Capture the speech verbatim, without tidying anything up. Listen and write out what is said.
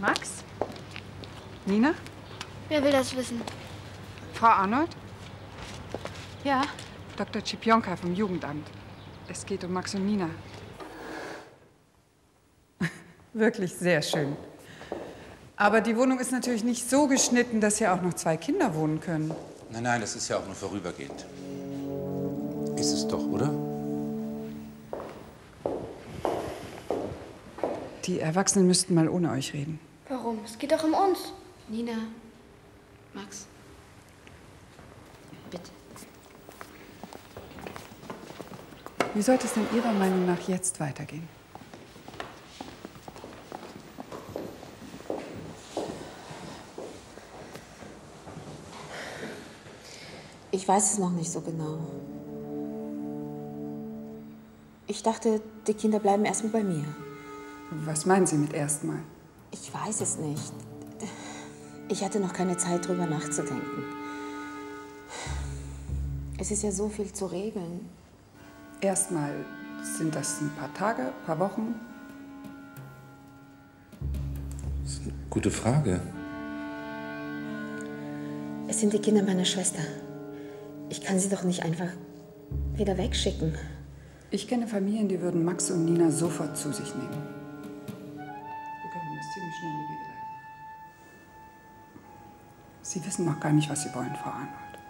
Max? Nina? Wer will das wissen? Frau Arnold? Ja. Doktor Cipionka vom Jugendamt. Es geht um Max und Nina. Wirklich sehr schön. Aber die Wohnung ist natürlich nicht so geschnitten, dass hier auch noch zwei Kinder wohnen können. Nein, nein, das ist ja auch nur vorübergehend. Ist es doch, oder? Die Erwachsenen müssten mal ohne euch reden. Warum? Es geht doch um uns. Nina, Max, bitte. Wie sollte es denn Ihrer Meinung nach jetzt weitergehen? Ich weiß es noch nicht so genau. Ich dachte, die Kinder bleiben erstmal bei mir. Was meinen Sie mit erstmal? Ich weiß es nicht. Ich hatte noch keine Zeit, drüber nachzudenken. Es ist ja so viel zu regeln. Erstmal sind das ein paar Tage, ein paar Wochen. Das ist eine gute Frage. Es sind die Kinder meiner Schwester. Ich kann sie doch nicht einfach wieder wegschicken. Ich kenne Familien, die würden Max und Nina sofort zu sich nehmen. Wir können das ziemlich schnell in die Wege leiten. Sie wissen noch gar nicht, was Sie wollen, Frau Arnold.